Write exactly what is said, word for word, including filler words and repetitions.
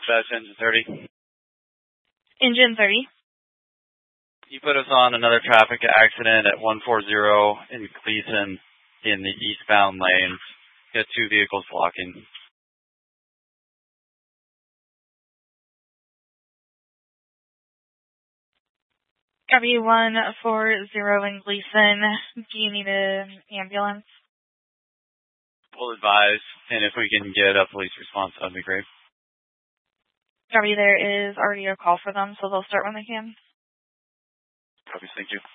That's engine thirty. Engine thirty. You put us on another traffic accident at one forty in Gleason in the eastbound lanes. You got two vehicles blocking. Copy one forty in Gleason. Do you need an ambulance? We'll advise, and if we can get a police response, that'd be great. Copy, there is already a call for them, so they'll start when they can. Copy, thank you.